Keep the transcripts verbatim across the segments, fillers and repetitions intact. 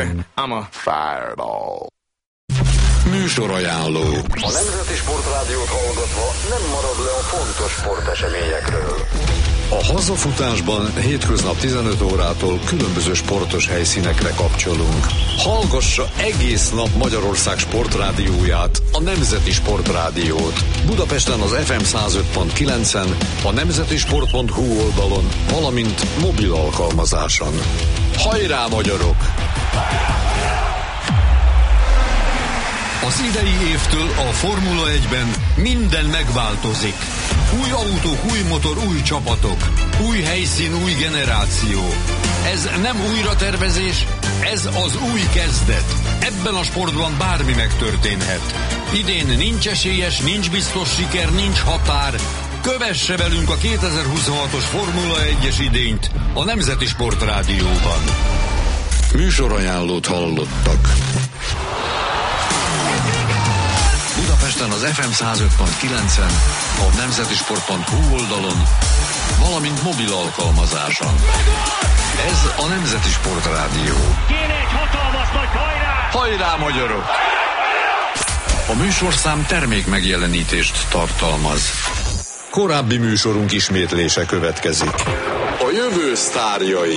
baby. I'm a fireball. Műsorajánló. A Nemzeti Sportrádiót hallgatva nem marad le a fontos sporteseményekről. A hazafutásban hétköznap tizenöt órától különböző sportos helyszínekre kapcsolunk. Hallgassa egész nap Magyarország sportrádióját, a Nemzeti Sportrádiót. Budapesten az ef em száz öt pont kilencen, a nemzetisport pont hu oldalon, valamint mobil alkalmazáson. Hajrá, magyarok! Az idei évtől a Formula egyben minden megváltozik. Új autók, új motor, új csapatok. Új helyszín, új generáció. Ez nem újratervezés, ez az új kezdet. Ebben a sportban bármi megtörténhet. Idén nincs esélyes, nincs biztos siker, nincs határ. Kövesse velünk a kétezer-huszonhatos Formula egyes idényt a Nemzeti Sportrádióban. Műsorajánlót hallottak. Budapesten az ef em száz öt pont kilencen, a nemzetisport pont hu oldalon, valamint mobil alkalmazáson. Ez a Nemzeti Sportrádió. Kéne egy hatalmas nagy hajrá! Hajrá, magyarok! A műsorszám termék megjelenítést tartalmaz. Korábbi műsorunk ismétlése következik. A jövő sztárjai.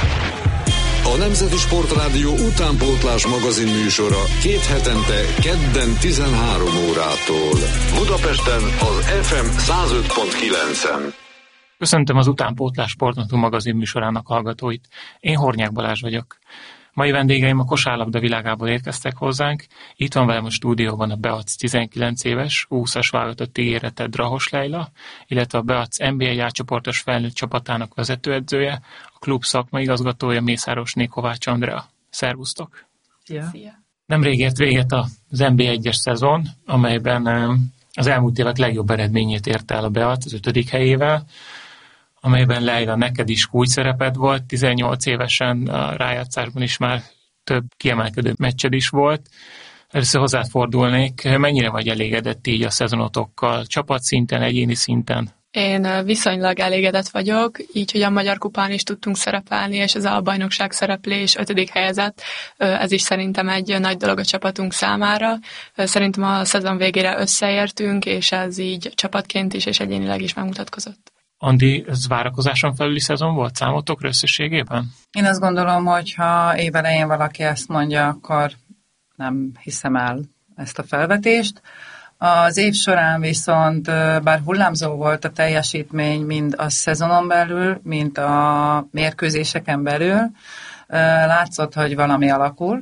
A Nemzeti Sportrádió utánpótlás magazin műsora két hetente kedden tizenhárom órától. Budapesten az ef em száz öt pont kilencen. Köszöntöm az utánpótlás sportnapú magazin műsorának hallgatóit. Én Hornyák Balázs vagyok. Mai vendégeim a kosárlabda világából érkeztek hozzánk. Itt van velem a stúdióban a Beac tizenkilenc éves, úszas válogatott ígérete Drahos Leila, illetve a Beac en bé egy A-csoportos felnőtt csapatának vezetőedzője, a klub szakmai igazgatója Mészárosné Kovács Andrea. Szervusztok! Szia! Nemrég ért véget az en bé egyes szezon, amelyben az elmúlt évek legjobb eredményét érte el a Beac az ötödik helyével, amelyben Leila neked is kulcs szereped volt, tizennyolc évesen a rájátszásban is már több kiemelkedő meccsed is volt. Először hozzád fordulnék, mennyire vagy elégedett így a szezonotokkal, csapatszinten, egyéni szinten? Én viszonylag elégedett vagyok, így, hogy a Magyar Kupán is tudtunk szerepelni, és az albajnokság szereplés ötödik helyezett. Ez is szerintem egy nagy dolog a csapatunk számára. Szerintem a szezon végére összeértünk, és ez így csapatként is, és egyénileg is megmutatkozott. Andi, ez várakozáson felüli szezon volt számotokra összességében? Én azt gondolom, hogy ha évelején valaki ezt mondja, akkor nem hiszem el ezt a felvetést. Az év során viszont, bár hullámzó volt a teljesítmény, mind a szezonon belül, mind a mérkőzéseken belül, látszott, hogy valami alakul,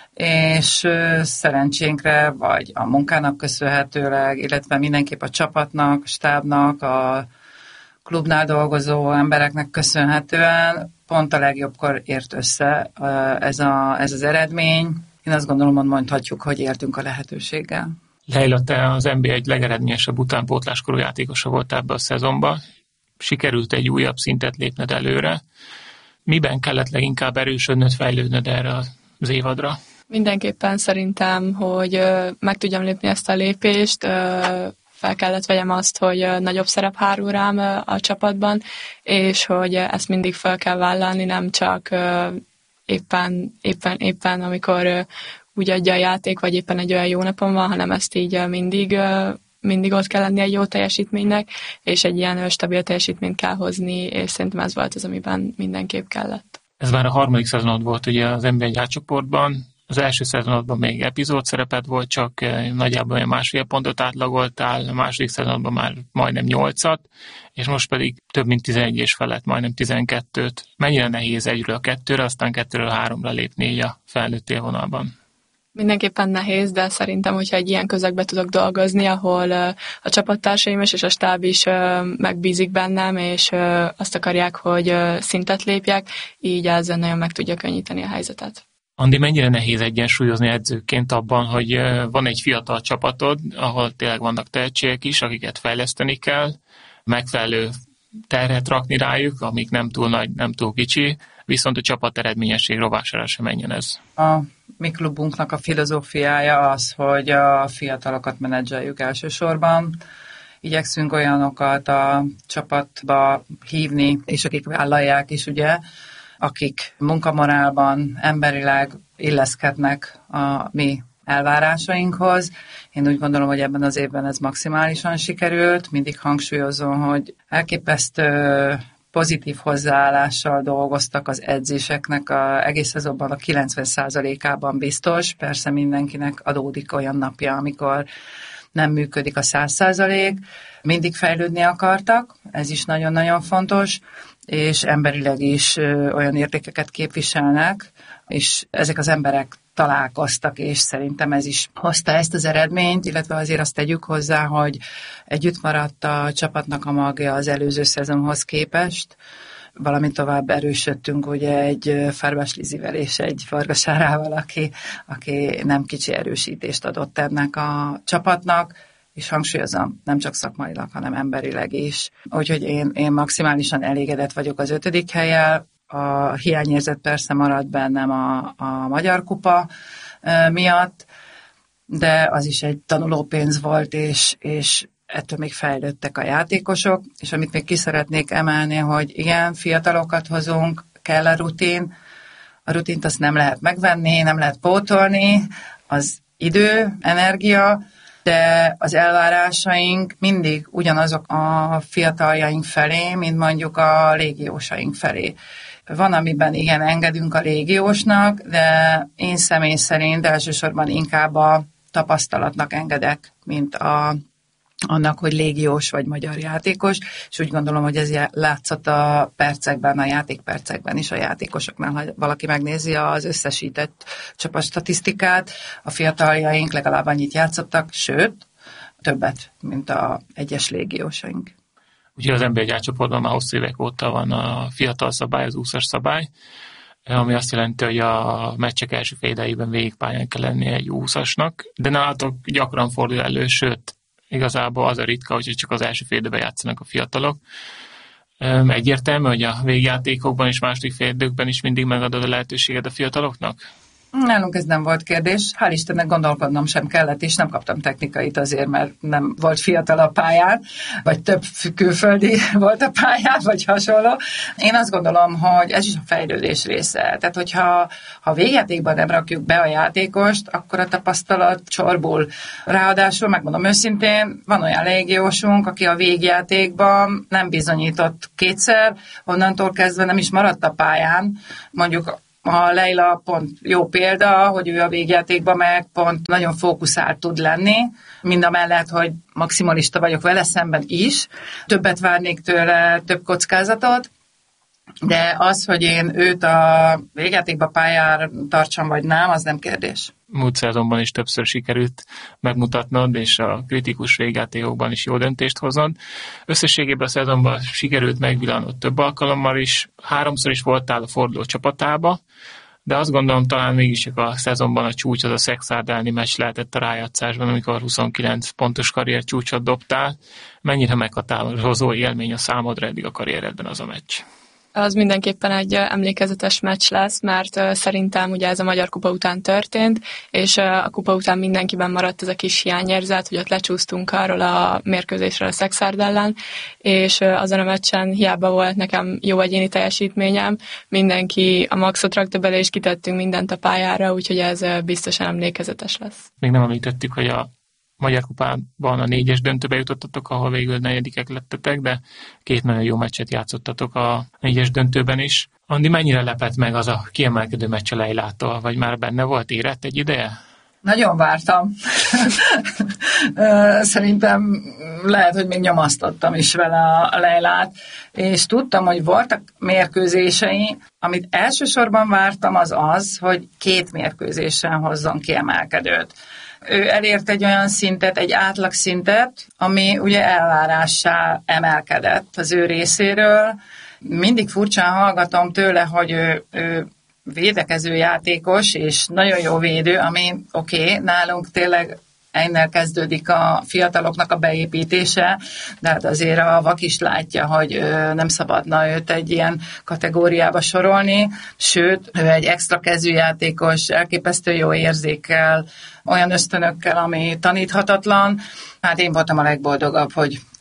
és szerencsénkre, vagy a munkának köszönhetőleg, illetve mindenképp a csapatnak, a stábnak, a klubnál dolgozó embereknek köszönhetően pont a legjobbkor ért össze ez, a, ez az eredmény. Én azt gondolom, hogy mondhatjuk, hogy éltünk a lehetőséggel. Leila, te az en bé egy legeredményesebb utánpótláskorú játékosa volt ebbe a szezonban. Sikerült egy újabb szintet lépned előre. Miben kellett leginkább erősödnöd, fejlődnöd erre az évadra? Mindenképpen szerintem, hogy meg tudjam lépni ezt a lépést, fel kellett vegyem azt, hogy nagyobb szerep hárul rám a csapatban, és hogy ezt mindig fel kell vállalni, nem csak éppen, éppen, éppen amikor úgy adja a játék, vagy éppen egy olyan jó napon van, hanem ezt így mindig, mindig ott kell lenni egy jó teljesítménynek, és egy ilyen stabil teljesítményt kell hozni, és szerintem ez volt az, amiben mindenképp kellett. Ez már a harmadik szezonod volt ugye az en bé egy A-csoportban. Az első szezonodban még epizód szerepet volt, csak nagyjából olyan másfél pontot átlagoltál, a második szezonodban már majdnem nyolcat, és most pedig több mint tizenegy és felett, majdnem tizenkettőt. Mennyire nehéz egyről a kettőre, aztán kettőről a háromra lépni így a felnőtt élvonalban? Mindenképpen nehéz, de szerintem, hogyha egy ilyen közegben tudok dolgozni, ahol a csapattársaim is és a stáb is megbízik bennem, és azt akarják, hogy szintet lépjek, így ez nagyon meg tudja könnyíteni a helyzetet. Andi, mennyire nehéz egyensúlyozni edzőként abban, hogy van egy fiatal csapatod, ahol tényleg vannak tehetségek is, akiket fejleszteni kell, megfelelő terhet rakni rájuk, amik nem túl nagy, nem túl kicsi, viszont a csapat eredményesség rovására sem menjen ez. A mi klubunknak a filozófiája az, hogy a fiatalokat menedzseljük elsősorban. Igyekszünk olyanokat a csapatba hívni, és akik vállalják is, ugye, akik munkamorálban, emberileg illeszkednek a mi elvárásainkhoz. Én úgy gondolom, hogy ebben az évben ez maximálisan sikerült. Mindig hangsúlyozom, hogy elképesztő pozitív hozzáállással dolgoztak az edzéseknek, a, egész szezonban a kilencven százalékában biztos. Persze mindenkinek adódik olyan napja, amikor nem működik a száz százalék. Mindig fejlődni akartak, ez is nagyon-nagyon fontos, és emberileg is olyan értékeket képviselnek, és ezek az emberek találkoztak, és szerintem ez is hozta ezt az eredményt, illetve azért azt tegyük hozzá, hogy együtt maradt a csapatnak a magja az előző szezonhoz képest, valamint tovább erősödtünk ugye egy Fárbás Lizivel és egy Vargas Árával, aki, aki nem kicsi erősítést adott ennek a csapatnak, és hangsúlyozom, nem csak szakmailag, hanem emberileg is. Úgyhogy én, én maximálisan elégedett vagyok az ötödik hellyel. A hiányérzet persze maradt bennem a, a Magyar Kupa e, miatt, de az is egy tanulópénz volt, és, és ettől még fejlődtek a játékosok, és amit még ki szeretnék emelni, hogy igen, fiatalokat hozunk, kell a rutin, a rutint azt nem lehet megvenni, nem lehet pótolni, az idő, energia, de az elvárásaink mindig ugyanazok a fiataljaink felé, mint mondjuk a légiósaink felé. Van, amiben igen, engedünk a légiósnak, de én személy szerint elsősorban inkább a tapasztalatnak engedek, mint a, annak, hogy légiós vagy magyar játékos, és úgy gondolom, hogy ez látszott a percekben, a játékpercekben is a játékosoknál, ha valaki megnézi az összesített csapatstatisztikát, a fiataljaink legalább annyit játszottak, sőt, többet, mint a egyes légiósaink. Ugye az en bé egy átcsoportban már hosszú évek óta van a fiatal szabály, az úszas szabály, ami azt jelenti, hogy a meccsek első fél idejében végigpályán kell lennie egy úszasnak, de nálatok gyakran fordul elő, sőt, igazából az a ritka, hogy csak az első fél időben játszanak a fiatalok. Egyértelmű, hogy a végjátékokban és második fél időkben is mindig megadod a lehetőséget a fiataloknak? Nálunk ez nem volt kérdés. Hál' Istennek gondolkodnom sem kellett, és nem kaptam technikait azért, mert nem volt fiatal a pályán, vagy több külföldi volt a pályán, vagy hasonló. Én azt gondolom, hogy ez is a fejlődés része. Tehát, hogyha ha végjátékban nem rakjuk be a játékost, akkor a tapasztalat csorbul. Ráadásul, megmondom őszintén, van olyan légiósunk, aki a végjátékban nem bizonyított kétszer, onnantól kezdve nem is maradt a pályán, mondjuk a Leila pont jó példa, hogy ő a végjátékban meg pont nagyon fókuszált tud lenni, mindamellett, hogy maximalista vagyok vele szemben is. Többet várnék tőle, több kockázatot, de az, hogy én őt a végjátékban pályára tartsam vagy nem, az nem kérdés. Múlt szezonban is többször sikerült megmutatnod, és a kritikus végjátékokban is jó döntést hoznod. Összességében a szezonban sikerült megvillanod több alkalommal is, háromszor is voltál a forduló csapatába, de azt gondolom, talán mégis a szezonban a csúcs az a Szexárd elleni meccs lehetett a rájátszásban, amikor huszonkilenc pontos karrier csúcsot dobtál. Mennyire meghatározó élmény a számodra eddig a karrieredben az a meccs? Az mindenképpen egy emlékezetes meccs lesz, mert szerintem ugye ez a Magyar Kupa után történt, és a kupa után mindenkiben maradt ez a kis hiányérzet, hogy ott lecsúsztunk arról a mérkőzésről a Szexárd ellen, és azon a meccsen hiába volt nekem jó egyéni teljesítményem, mindenki a maxot rakta bele, és kitettünk mindent a pályára, úgyhogy ez biztosan emlékezetes lesz. Még nem említettük, hogy a Magyar Kupában a négyes döntőbe jutottatok, ahol végül negyedikek lettetek, de két nagyon jó meccset játszottatok a négyes döntőben is. Andi, mennyire lepett meg az a kiemelkedő meccs a Leilától, vagy már benne volt, érett egy ideje? Nagyon vártam. Szerintem lehet, hogy még nyomasztottam is vele a Leilát, és tudtam, hogy voltak mérkőzései, amit elsősorban vártam az az, hogy két mérkőzésen hozzon kiemelkedőt. Ő elért egy olyan szintet, egy átlagszintet, ami ugye elvárássá emelkedett az ő részéről. Mindig furcsán hallgatom tőle, hogy ő, ő védekező játékos, és nagyon jó védő, ami oké, okay, nálunk tényleg ennél kezdődik a fiataloknak a beépítése, de hát azért a vak is látja, hogy nem szabadna őt egy ilyen kategóriába sorolni, sőt, ő egy extra kezűjátékos, elképesztő jó érzékkel, olyan ösztönökkel, ami taníthatatlan. Hát én voltam a legboldogabb, hogy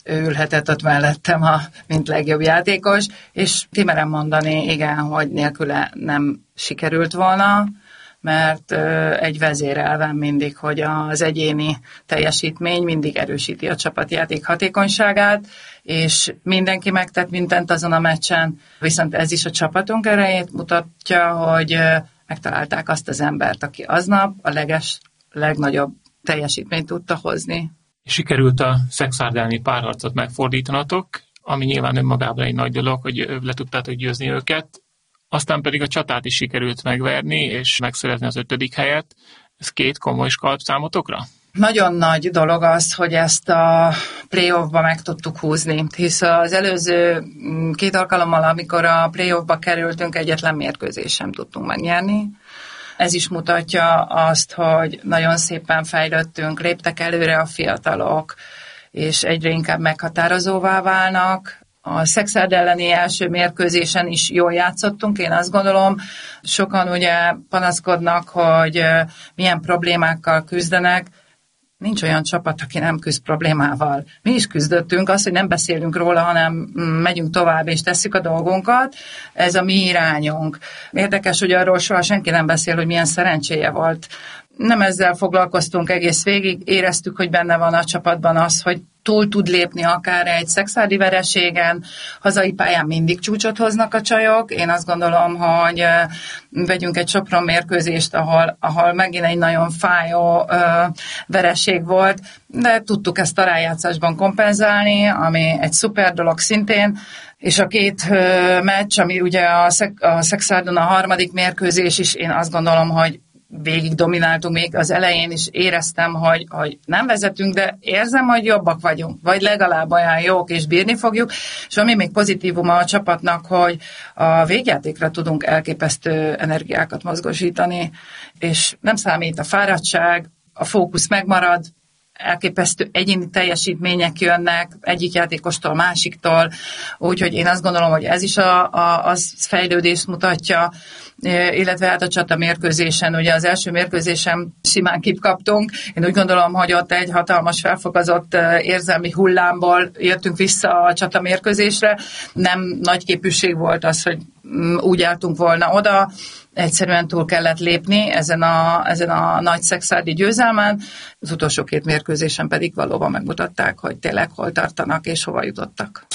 ő ülhetett ott mellettem, a, mint legjobb játékos, és kimerem mondani, igen, hogy nélküle nem sikerült volna, mert egy vezérelvem mindig, hogy az egyéni teljesítmény mindig erősíti a csapatjáték hatékonyságát, és mindenki megtett mindent azon a meccsen, viszont ez is a csapatunk erejét mutatja, hogy megtalálták azt az embert, aki aznap a leges, legnagyobb teljesítményt tudta hozni. Sikerült a Szekszárd elleni párharcot megfordítanatok, ami nyilván önmagában egy nagy dolog, hogy le tudtátok győzni őket, aztán pedig a csatát is sikerült megverni, és megszerezni az ötödik helyet. Ez két komoly skalp számotokra? Nagyon nagy dolog az, hogy ezt a playoffba meg tudtuk húzni, hisz az előző két alkalommal, amikor a playoffba kerültünk, egyetlen mérkőzést sem tudtunk megnyerni. Ez is mutatja azt, hogy nagyon szépen fejlődtünk, léptek előre a fiatalok, és egyre inkább meghatározóvá válnak. A Szekszárd elleni első mérkőzésen is jól játszottunk, én azt gondolom. Sokan ugye panaszkodnak, hogy milyen problémákkal küzdenek. Nincs olyan csapat, aki nem küzd problémával. Mi is küzdöttünk, az, hogy nem beszélünk róla, hanem megyünk tovább és tesszük a dolgunkat. Ez a mi irányunk. Érdekes, hogy arról soha senki nem beszél, hogy milyen szerencséje volt. Nem ezzel foglalkoztunk egész végig, éreztük, hogy benne van a csapatban az, hogy túl tud lépni akár egy szekszárdi vereségen, hazai pályán mindig csúcsot hoznak a csajok. Én azt gondolom, hogy vegyünk egy Sopron mérkőzést, ahol, ahol megint egy nagyon fájó ö, vereség volt, de tudtuk ezt a rájátszásban kompenzálni, ami egy szuper dolog szintén, és a két ö, meccs, ami ugye a, Szek- a Szekszárdon a harmadik mérkőzés is, én azt gondolom, hogy végig domináltunk, még az elején is éreztem, hogy, hogy nem vezetünk, de érzem, hogy jobbak vagyunk, vagy legalább olyan jók, és bírni fogjuk, és ami még pozitívuma a csapatnak, hogy a végjátékra tudunk elképesztő energiákat mozgósítani, és nem számít a fáradtság, a fókusz megmarad, elképesztő egyéni teljesítmények jönnek egyik játékostól, másiktól, úgyhogy én azt gondolom, hogy ez is a, a, az fejlődést mutatja, illetve hát a csata mérkőzésen, ugye az első mérkőzésen simán kipkaptunk, én úgy gondolom, hogy ott egy hatalmas felfogazott érzelmi hullámból jöttünk vissza a csata mérkőzésre, nem nagy képűség volt az, hogy úgy álltunk volna oda, egyszerűen túl kellett lépni ezen a, ezen a nagy szekszárdi győzelmen, az utolsó két mérkőzésen pedig valóban megmutatták, hogy tényleg hol tartanak és hova jutottak.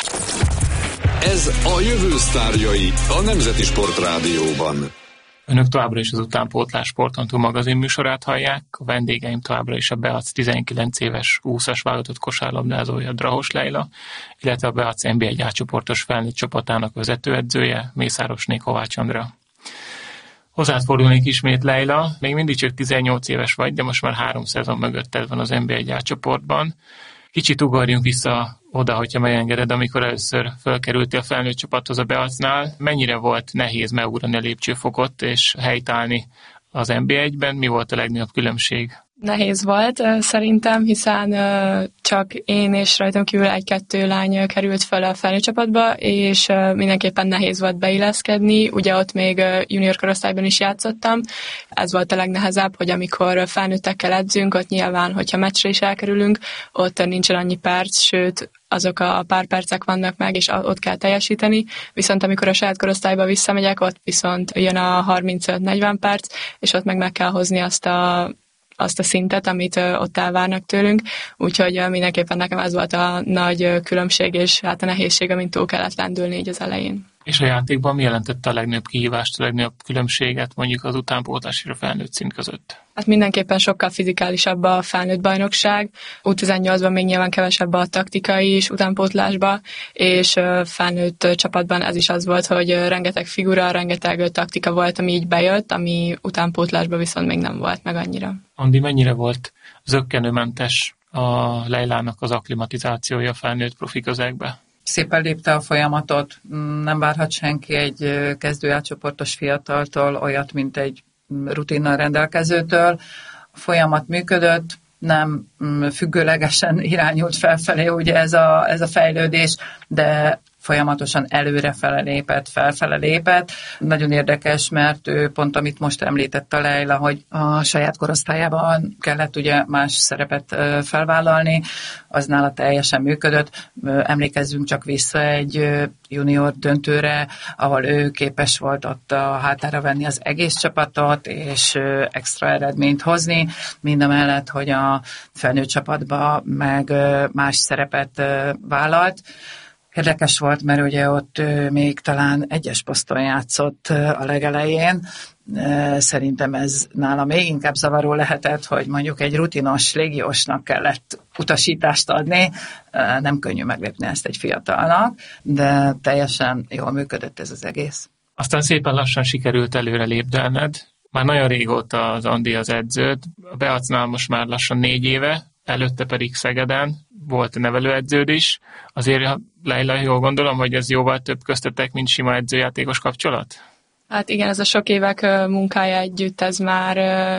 Ez a jövő sztárjai a Nemzeti Sportrádióban. Önök továbbra is az Utánpótlás Sportontú magazin műsorát hallják. A vendégeim továbbra is a Beac tizenkilenc éves úszas válogatott kosárlabdázója Drahos Leila, illetve a Beac en bé egy átcsoportos felnőtt csapatának vezetőedzője Mészárosné Kovács Andra. Hozzád fordulnék ismét, Leila. Még mindig csak tizennyolc éves vagy, de most már három szezon mögötted van az en bé egy átcsoportban. Kicsit ugorjunk vissza oda, hogyha megengeded, amikor először felkerültél a felnőtt csapathoz a Beacnál. Mennyire volt nehéz megugrani a lépcsőfokot és helytállni az en bé egyben? Mi volt a legnagyobb különbség? Nehéz volt szerintem, hiszen csak én és rajtam kívül egy-kettő lány került fel a felnőtt csapatba, és mindenképpen nehéz volt beilleszkedni. Ugye ott még junior korosztályban is játszottam. Ez volt a legnehezebb, hogy amikor felnőttekkel edzünk, ott nyilván, hogyha meccsre is elkerülünk, ott nincsen annyi perc, sőt, azok a pár percek vannak meg, és ott kell teljesíteni, viszont amikor a saját korosztályba visszamegyek, ott viszont jön a harmincöt-negyven perc, és ott meg meg kell hozni azt a azt a szintet, amit ott elvárnak tőlünk, úgyhogy mindenképpen nekem ez volt a nagy különbség, és hát a nehézség, amint túl kellett lendülni így az elején. És a játékban mi jelentette a legnagyobb kihívást, a legnagyobb különbséget mondjuk az utánpótlás és a felnőtt szint között? Hát mindenképpen sokkal fizikálisabb a felnőtt bajnokság. U tizennyolcban még nyilván kevesebb a taktikai is utánpótlásba, és felnőtt csapatban ez is az volt, hogy rengeteg figura, rengeteg taktika volt, ami így bejött, ami utánpótlásban viszont még nem volt meg annyira. Andi, mennyire volt zökkenőmentes a Leilának az akklimatizációja a felnőtt profi közegbe? Szépen lépte a folyamatot, nem várhat senki egy kezdőátcsoportos fiataltól olyat, mint egy rutinnal rendelkezőtől. A folyamat működött, nem függőlegesen irányult felfelé ugye ez a, ez a fejlődés, de folyamatosan előrefele lépett, felfele lépett. Nagyon érdekes, mert ő pont, amit most említett a Leila, hogy a saját korosztályában kellett ugye más szerepet felvállalni, az nála teljesen működött. Emlékezzünk csak vissza egy junior döntőre, ahol ő képes volt ott a hátára venni az egész csapatot, és extra eredményt hozni, mindamellett, hogy a felnőtt csapatba meg más szerepet vállalt. Érdekes volt, mert ugye ott még talán egyes poszton játszott a legelején. Szerintem ez nála még inkább zavaró lehetett, hogy mondjuk egy rutinos légiósnak kellett utasítást adni. Nem könnyű meglépni ezt egy fiatalnak, de teljesen jól működött ez az egész. Aztán szépen lassan sikerült előre lépdelned. Már nagyon régóta az Andi az edződ. A Beacnál most már lassan négy éve, előtte pedig Szegeden volt nevelőedződ is. Azért, Leila, jól gondolom, hogy ez jóval több köztetek, mint sima edzőjátékos kapcsolat? Hát igen, ez a sok évek munkája együtt, ez már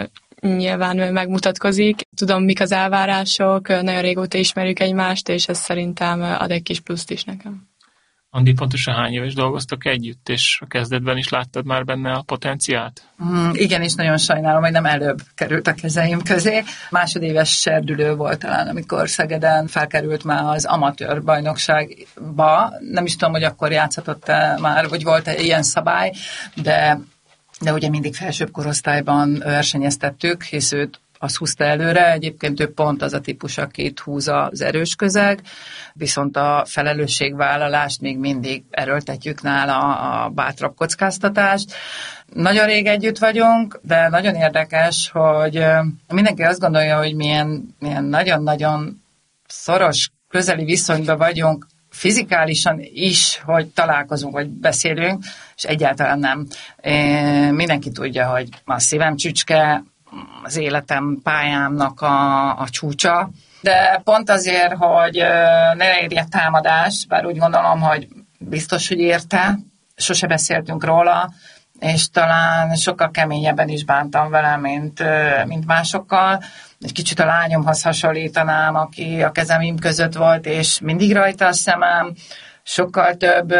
nyilván megmutatkozik. Tudom, mik az elvárások, nagyon régóta ismerjük egymást, és ez szerintem ad egy kis pluszt is nekem. Andi, pontosan hány éves dolgoztok együtt, és a kezdetben is láttad már benne a potenciált? Mm, igen, és nagyon sajnálom, hogy nem előbb került a kezeim közé. Másodéves serdülő volt talán, amikor Szegeden felkerült már az amatőr bajnokságba. Nem is tudom, hogy akkor játszhatott-e már, vagy volt-e ilyen szabály, de, de ugye mindig felsőbb korosztályban versenyeztettük, hisz őt az húzta előre, egyébként ő pont az a típus, akit húz az erős közeg, viszont a felelősségvállalást még mindig erőltetjük nála, a bátrabb kockáztatást. Nagyon rég együtt vagyunk, de nagyon érdekes, hogy mindenki azt gondolja, hogy milyen, milyen nagyon-nagyon szoros, közeli viszonyban vagyunk, fizikálisan is, hogy találkozunk, vagy beszélünk, és egyáltalán nem. Mindenki tudja, hogy a szívem csücske, az életem, pályámnak a, a csúcsa. De pont azért, hogy ne érje támadás, bár úgy gondolom, hogy biztos, hogy érte, sose beszéltünk róla, és talán sokkal keményebben is bántam vele, mint, mint másokkal. Egy kicsit a lányomhoz hasonlítanám, aki a kezemim között volt, és mindig rajta a szemem, sokkal több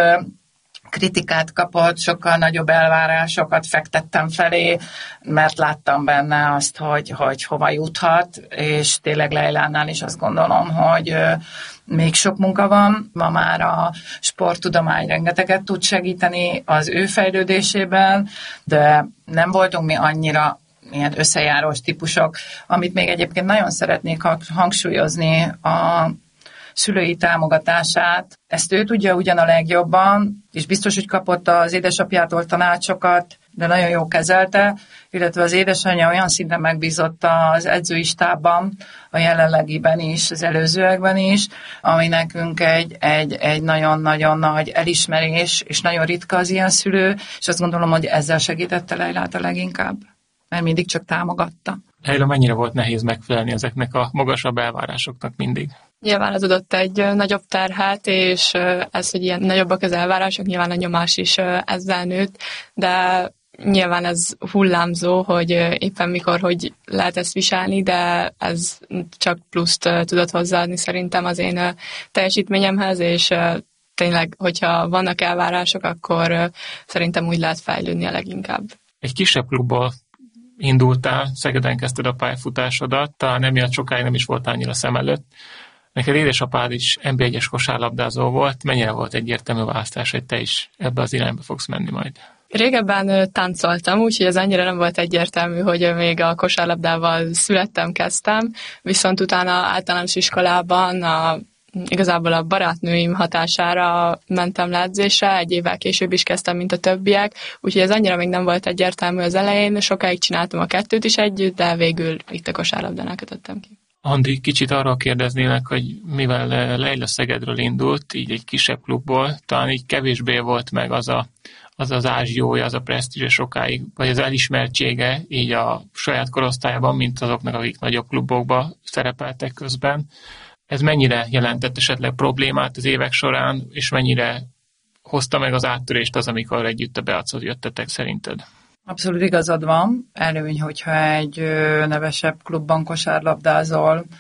kritikát kapott, sokkal nagyobb elvárásokat fektettem felé, mert láttam benne azt, hogy, hogy hova juthat, és tényleg Leilánál is azt gondolom, hogy még sok munka van. Ma már a sporttudomány rengeteget tud segíteni az ő fejlődésében, de nem voltunk mi annyira ilyen összejárós típusok, amit még egyébként nagyon szeretnék hangsúlyozni, a szülői támogatását. Ezt ő tudja ugyan a legjobban, és biztos, hogy kapott az édesapjától tanácsokat, de nagyon jó kezelte, illetve az édesanyja olyan szinten megbízott az edzői stábban, a jelenlegiben is, az előzőekben is, ami nekünk egy, egy, egy nagyon-nagyon nagy elismerés, és nagyon ritka az ilyen szülő, és azt gondolom, hogy ezzel segítette Leilát a leginkább, mert mindig csak támogatta. Leila, mennyire volt nehéz megfelelni ezeknek a magasabb elvárásoknak mindig? Nyilván az adott egy nagyobb terhet, és ez, hogy ilyen nagyobbak az elvárások, nyilván a nyomás is ezzel nőtt, de nyilván ez hullámzó, hogy éppen mikor, hogy lehet ezt viselni, de ez csak pluszt tudott hozzáadni szerintem az én teljesítményemhez, és tényleg, hogyha vannak elvárások, akkor szerintem úgy lehet fejlődni a leginkább. Egy kisebb klubból indultál, Szegeden kezdted a pályafutásodat, talán emiatt sokáig nem is volt annyira szem előtt. Neked édesapád is en bé egyes kosárlabdázó volt, mennyire volt egyértelmű választás, hogy te is ebbe az irányba fogsz menni majd? Régebben táncoltam, úgyhogy ez annyira nem volt egyértelmű, hogy még a kosárlabdával születtem, kezdtem, viszont utána általános iskolában a, igazából a barátnőim hatására mentem le edzésre, egy évvel később is kezdtem, mint a többiek, úgyhogy ez annyira még nem volt egyértelmű az elején, sokáig csináltam a kettőt is együtt, de végül itt a kosárlabdánál kötöttem ki. Andi, kicsit arról kérdeznélek, hogy mivel Leila Szegedről indult, így egy kisebb klubból, talán így kevésbé volt meg az a, az, az ázsiója, az a presztízse sokáig, vagy az elismertsége így a saját korosztályában, mint azoknak, akik nagyobb klubokban szerepeltek közben. Ez mennyire jelentett esetleg problémát az évek során, és mennyire hozta meg az áttörést az, amikor együtt a Beachoz jöttetek szerinted? Abszolút igazad van. Előny, hogyha egy nevesebb klubban kosárlabdázol,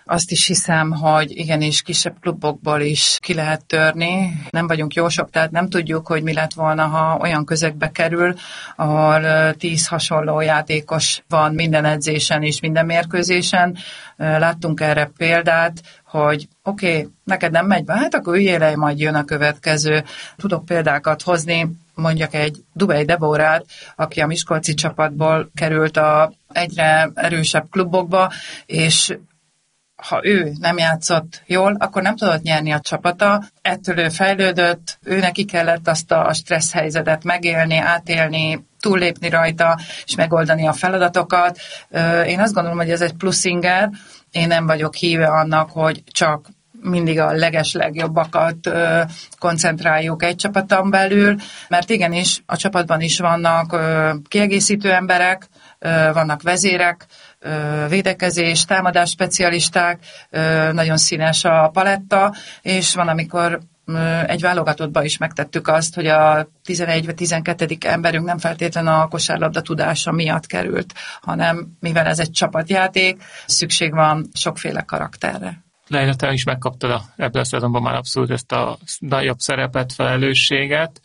Azt is hiszem, hogy igenis kisebb klubokból is ki lehet törni. Nem vagyunk jósok, tehát nem tudjuk, hogy mi lett volna, ha olyan közegbe kerül, ahol tíz hasonló játékos van minden edzésen és minden mérkőzésen. Láttunk erre példát, hogy oké, okay, neked nem megy be, hát akkor üljél le, majd jön a következő. Tudok példákat hozni, mondjak egy Dubej Deborát, aki a miskolci csapatból került a egyre erősebb klubokba, és ha ő nem játszott jól, akkor nem tudott nyerni a csapata. Ettől ő fejlődött, ő neki kellett azt a stressz helyzetet megélni, átélni, túllépni rajta, és megoldani a feladatokat. Én azt gondolom, hogy ez egy pluszinger. Én nem vagyok híve annak, hogy csak mindig a legeslegjobbakat koncentráljuk egy csapaton belül, mert igenis a csapatban is vannak kiegészítő emberek, vannak vezérek, védekezés, támadás specialisták, nagyon színes a paletta, és van, amikor egy válogatottban is megtettük azt, hogy a tizenegy vagy tizenkettedik emberünk nem feltétlenül a kosárlabda tudása miatt került, hanem mivel ez egy csapatjáték, szükség van sokféle karakterre. Leila, te is megkaptad a, ebben a szezonban már abszolút ezt a nagyobb szerepet, felelősséget,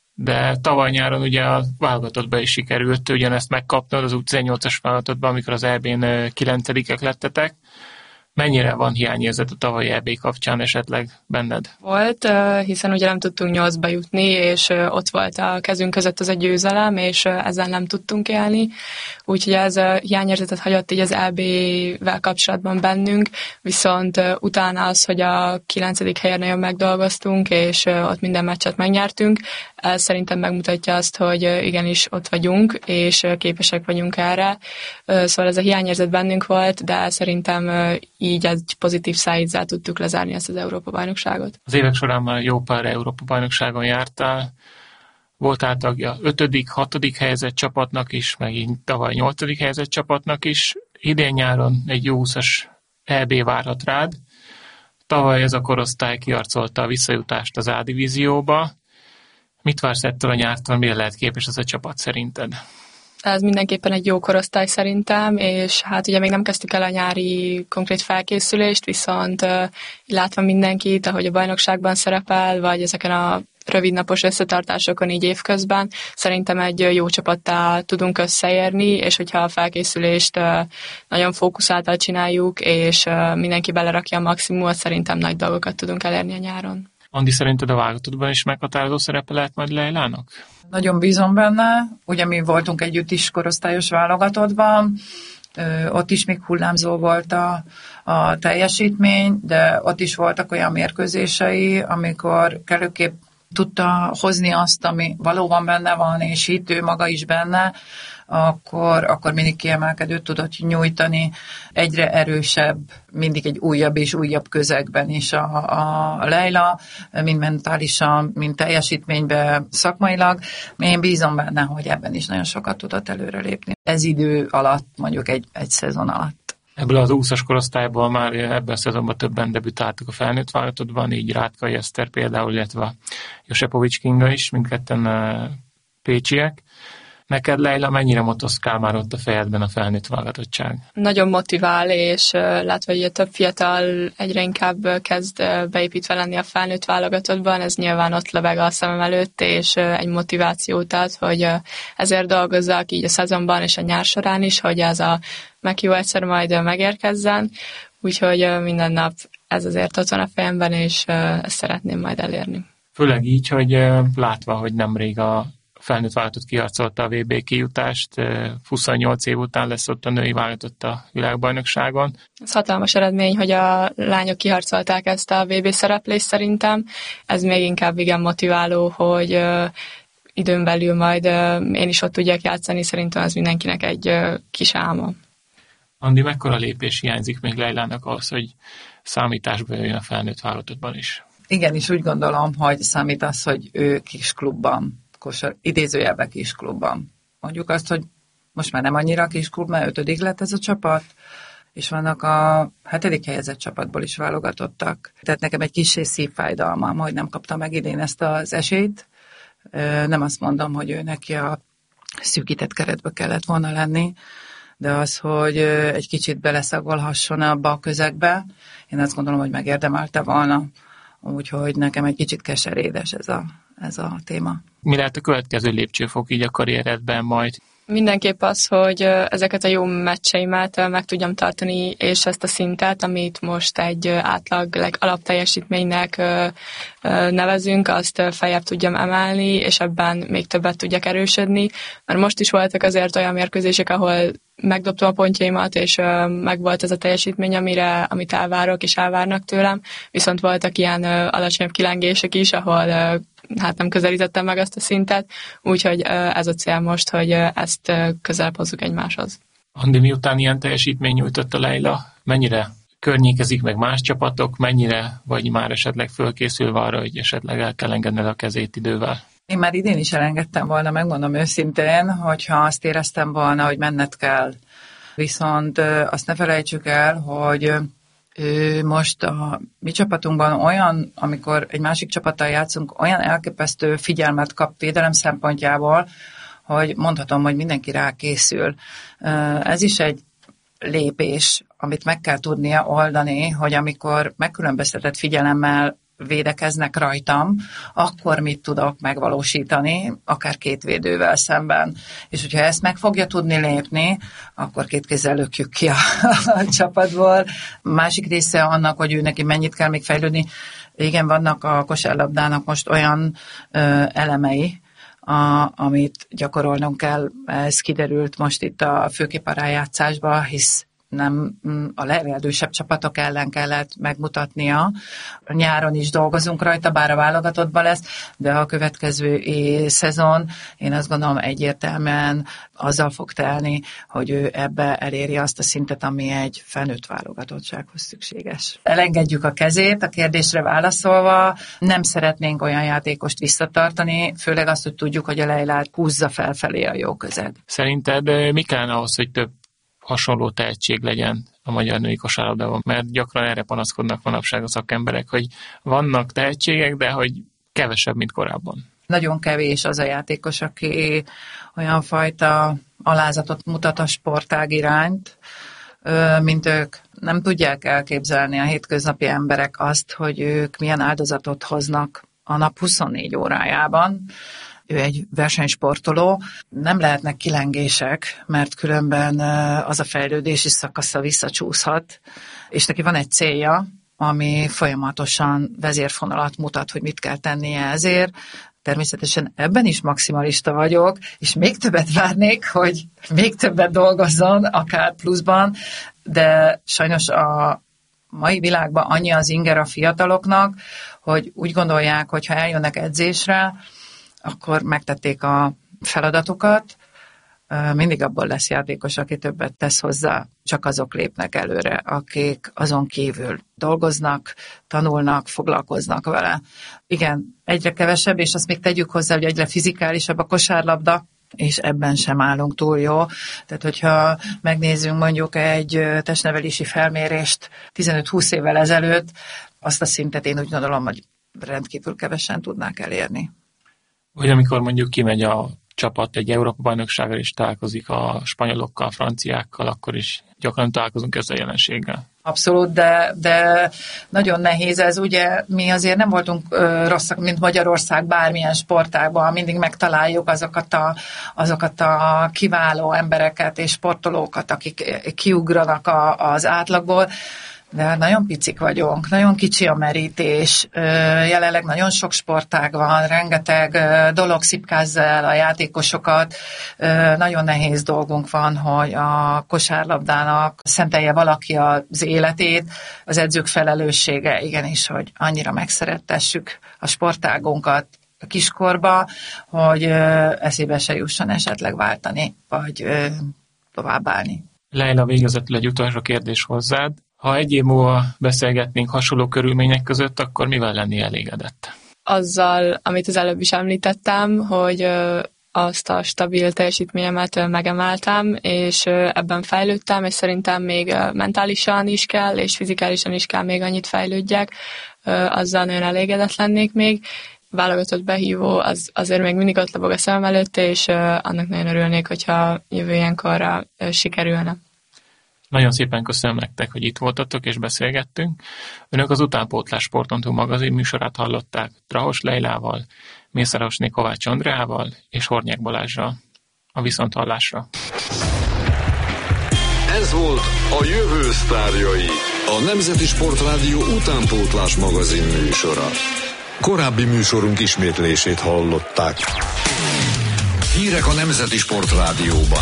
de tavaly nyáron ugye a válogatottban is sikerült ugyanezt megkapnod az U tizennyolcas válogatottban, amikor az é bén kilencedikek lettetek. Mennyire van hiányérzet a tavalyi é bé kapcsán esetleg benned? Volt, hiszen ugye nem tudtunk nyolcba jutni, és ott volt a kezünk között az a győzelem, és ezzel nem tudtunk élni. Úgyhogy ez a hiányérzetet hagyott így az é bével kapcsolatban bennünk, viszont utána az, hogy a kilencedik helyen nagyon megdolgoztunk, és ott minden meccset megnyertünk, ez szerintem megmutatja azt, hogy igenis ott vagyunk, és képesek vagyunk erre. Szóval ez a hiányérzet bennünk volt, de szerintem így egy pozitív szájízzel tudtuk lezárni ezt az Európa-bajnokságot. Az évek során már jó pár Európa-bajnokságon jártál. Voltál tagja ötödik, hatodik helyezett csapatnak is, meg így tavaly nyolcadik helyezett csapatnak is. Idén nyáron egy jó húszas é bé várhat rád. Tavaly ez a korosztály kiarcolta a visszajutást az A-divízióba. Mit vársz ettől a nyártól, mire lehet képes ez a csapat szerinted? Ez mindenképpen egy jó korosztály szerintem, és hát ugye még nem kezdtük el a nyári konkrét felkészülést, viszont uh, látva mindenkit, ahogy a bajnokságban szerepel, vagy ezeken a rövidnapos összetartásokon így évközben, szerintem egy jó csapattá tudunk összeérni, és hogyha a felkészülést uh, nagyon fókuszáltan csináljuk, és uh, mindenki belerakja a maximumot, szerintem nagy dolgokat tudunk elérni a nyáron. Andi, szerinted a válogatottban is meghatározó szerepe lehet majd Leilának? Nagyon bízom benne. Ugye mi voltunk együtt is korosztályos válogatottban, ott is még hullámzó volt a, a teljesítmény, de ott is voltak olyan mérkőzései, amikor kellőképp tudta hozni azt, ami valóban benne van, és hitt ő maga is benne, akkor, akkor mindig kiemelkedőt tudott nyújtani, egyre erősebb, mindig egy újabb és újabb közegben is a, a Leila, mind mentálisan, mind teljesítményben, szakmailag. Én bízom benne, hogy ebben is nagyon sokat tudott előrelépni. Ez idő alatt, mondjuk egy, egy szezon alatt. Ebből az húszas korosztályból már ebben a szezonban többen debütáltak a felnőtt válogatottban, így Rátkai Eszter például, illetve Josepovics Kinga is, mindketten pécsiek. Neked, Leila, mennyire motoszkál már ott a fejedben a felnőtt válogatottság? Nagyon motivál, és látva, hogy a több fiatal egyre inkább kezd beépítve lenni a felnőtt válogatottban, ez nyilván ott lebeg a szemem előtt, és egy motivációt ad, hogy ezért dolgozzak így a szezonban és a nyár során is, hogy ez a meg jó egyszer majd megérkezzen, úgyhogy minden nap ez azért ott van a fejemben, és ezt szeretném majd elérni. Főleg így, hogy látva, hogy nemrég a felnőtt válogatott kiharcolta a vé bé kijutást, huszonnyolc év után lesz ott a női válogatott a világbajnokságon. Ez hatalmas eredmény, hogy a lányok kiharcolták ezt a vé bé szereplést szerintem. Ez még inkább igen motiváló, hogy uh, időn belül majd uh, én is ott tudjak játszani, szerintem ez mindenkinek egy uh, kis álma. Andi, mekkora lépés hiányzik még Leilának ahhoz, hogy számításba jöjjön a felnőtt válogatottban is? Igen, és úgy gondolom, hogy számít az, hogy ő kis klubban, kosar, idézőjelben kis klubban. Mondjuk azt, hogy most már nem annyira kis klub, mert ötödik lett ez a csapat, és vannak a hetedik helyezett csapatból is válogatottak. Tehát nekem egy kissé szívfájdalmam, hogy nem kapta meg idén ezt az esélyt. Nem azt mondom, hogy ő neki a szűkített keretbe kellett volna lenni, de az, hogy egy kicsit beleszagolhasson abba a közegbe, én azt gondolom, hogy megérdemelte volna. Úgyhogy nekem egy kicsit keserédes ez a, ez a téma. Mi lehet a következő lépcsőfok így a karrieredben majd? Mindenképp az, hogy ezeket a jó meccseimet meg tudjam tartani, és ezt a szintet, amit most egy átlag alapteljesítménynek nevezünk, azt feljebb tudjam emelni, és ebben még többet tudjak erősödni. Mert most is voltak azért olyan mérkőzések, ahol megdobtam a pontjaimat, és megvolt ez a teljesítmény, amire, amit elvárok, és elvárnak tőlem. Viszont voltak ilyen alacsonyabb kilengések is, ahol hát nem közelítettem meg azt a szintet, úgyhogy ez a cél most, hogy ezt közelebb hozzuk egymáshoz. Andi, miután ilyen teljesítmény nyújtott a Leila, mennyire környékezik meg más csapatok, mennyire vagy már esetleg fölkészülve arra, hogy esetleg el kell engedned a kezét idővel? Én már idén is elengedtem volna, megmondom őszintén, hogyha azt éreztem volna, hogy menned kell. Viszont azt ne felejtsük el, hogy ő most a mi csapatunkban olyan, amikor egy másik csapattal játszunk, olyan elképesztő figyelmet kap védelem szempontjából, hogy mondhatom, hogy mindenki rá készül. Ez is egy lépés, amit meg kell tudnia oldani, hogy amikor megkülönböztetett figyelemmel védekeznek rajtam, akkor mit tudok megvalósítani, akár két védővel szemben. És hogyha ezt meg fogja tudni lépni, akkor két kézzel lökjük ki a, a csapatból. Másik része annak, hogy ő neki mennyit kell még fejlődni. Igen, vannak a kosárlabdának most olyan ö, elemei, a, amit gyakorolnunk kell. Ez kiderült most itt a főképp a rájátszásban, hisz nem a legerősebb csapatok ellen kellett megmutatnia. Nyáron is dolgozunk rajta, bár a válogatottban lesz, de a következő szezon, én azt gondolom egyértelműen azzal fog telni, hogy ő ebbe eléri azt a szintet, ami egy felnőtt válogatottsághoz szükséges. Elengedjük a kezét, a kérdésre válaszolva, nem szeretnénk olyan játékost visszatartani, főleg azt, hogy tudjuk, hogy a Leilát húzza felfelé a jó közeg. Szerinted mi kellene ahhoz, hogy több hasonló tehetség legyen a magyar női kosárlabdában, mert gyakran erre panaszkodnak manapság a szakemberek, hogy vannak tehetségek, de hogy kevesebb, mint korábban. Nagyon kevés az a játékos, aki olyan fajta alázatot mutat a sportág irányt, mint ők. Nem tudják elképzelni a hétköznapi emberek azt, hogy ők milyen áldozatot hoznak a nap huszonnégy órájában. Ő egy versenysportoló, nem lehetnek kilengések, mert különben az a fejlődési szakasza visszacsúszhat, és neki van egy célja, ami folyamatosan vezérfonalat mutat, hogy mit kell tennie ezért. Természetesen ebben is maximalista vagyok, és még többet várnék, hogy még többet dolgozzon, akár pluszban, de sajnos a mai világban annyi az inger a fiataloknak, hogy úgy gondolják, hogy ha eljönnek edzésre, akkor megtették a feladatukat, mindig abból lesz játékos, aki többet tesz hozzá, csak azok lépnek előre, akik azon kívül dolgoznak, tanulnak, foglalkoznak vele. Igen, egyre kevesebb, és azt még tegyük hozzá, hogy egyre fizikálisabb a kosárlabda, és ebben sem állunk túl jó. Tehát, hogyha megnézzünk mondjuk egy testnevelési felmérést tizenöt-húsz évvel ezelőtt, azt a szintet én úgy gondolom, hogy rendkívül kevesen tudnák elérni. Vagy amikor mondjuk kimegy a csapat egy Európa-bajnokságra és találkozik a spanyolokkal, a franciákkal, akkor is gyakran találkozunk ezzel a jelenséggel. Abszolút, de, de nagyon nehéz ez. Ugye mi azért nem voltunk ö, rosszak, mint Magyarország bármilyen sportágban, mindig megtaláljuk azokat a, azokat a kiváló embereket és sportolókat, akik kiugranak a, az átlagból. De nagyon picik vagyunk, nagyon kicsi a merítés, jelenleg nagyon sok sportág van, rengeteg dolog szipkázza el a játékosokat, nagyon nehéz dolgunk van, hogy a kosárlabdának szentelje valaki az életét, az edzők felelőssége igenis, hogy annyira megszerettessük a sportágunkat a kiskorba, hogy eszébe se jusson esetleg váltani, vagy továbbállni. Leila, végezetül egy utolsó kérdés hozzád. Ha egy év múlva beszélgetnénk hasonló körülmények között, akkor mivel lenni elégedett? Azzal, amit az előbb is említettem, hogy azt a stabil teljesítményemet megemeltem, és ebben fejlődtem, és szerintem még mentálisan is kell, és fizikálisan is kell még annyit fejlődjek, azzal nagyon elégedett lennék még, válogatott behívó az azért még mindig ott lobog a szemem előtt, és annak nagyon örülnék, hogyha jövő ilyenkorra sikerülne. Nagyon szépen köszönöm nektek, hogy itt voltatok és beszélgettünk. Önök az Utánpótlás Sport.hu magazin műsorát hallották Drahos Leilával, Mészárosné Kovács Andreával és Hornyák Balázsral. A viszonthallásra! Ez volt a Jövő sztárjai, a Nemzeti Sportrádió Utánpótlás magazin műsora. Korábbi műsorunk ismétlését hallották. Hírek a Nemzeti Sportrádióban.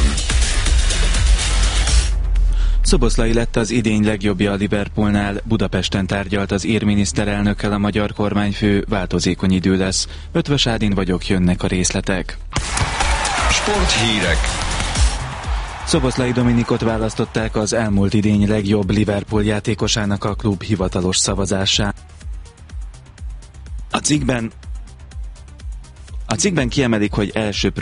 Szoboszlai lett az idény legjobbja a Liverpoolnál, Budapesten tárgyalt az ír miniszterelnökkel a magyar kormányfő, változékony idő lesz. Ötvös Ádin vagyok, jönnek a részletek. Sporthírek. Szoboszlai Dominikot választották az elmúlt idény legjobb Liverpool játékosának a klub hivatalos szavazásán. A cikkben, a cikkben kiemelik, hogy első